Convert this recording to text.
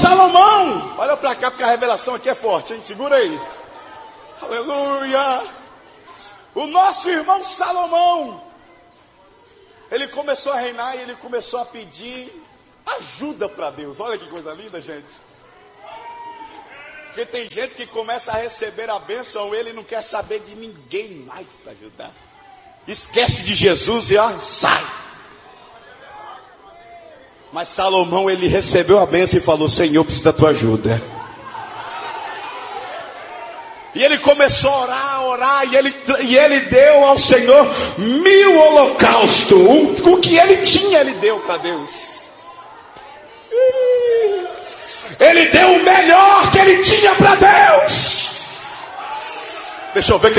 Salomão, olha para cá porque a revelação aqui é forte, hein? Segura aí. Aleluia. O nosso irmão Salomão, ele começou a reinar e ele começou a pedir ajuda para Deus. Olha que coisa linda, gente. Porque tem gente que começa a receber a bênção, ele não quer saber de ninguém mais para ajudar. Esquece de Jesus e ó, sai. Mas Salomão, ele recebeu a bênção e falou: Senhor, preciso da tua ajuda. E ele começou a orar, e ele deu ao Senhor 1000 holocaustos. O que ele tinha, ele deu para Deus. Ele deu o melhor que ele tinha para Deus. Deixa eu ver